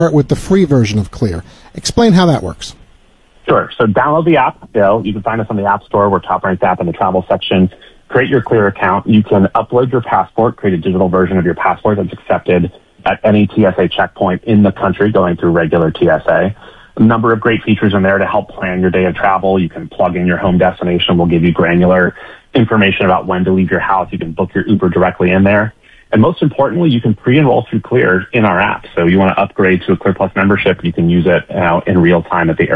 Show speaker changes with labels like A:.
A: start with the free version of Clear. Explain how that works.
B: Sure. So download the app. You can find us on the App Store. We're top-ranked app in the travel section. Create your Clear account. You can upload your passport, create a digital version of your passport that's accepted at any TSA checkpoint in the country going through regular TSA. A number of great features in there to help plan your day of travel. You can plug in your home destination. We'll give you granular information about when to leave your house. You can book your Uber directly in there. And most importantly, you can pre-enroll through Clear in our app. So you want to upgrade to a Clear Plus membership, you can use it in real time at the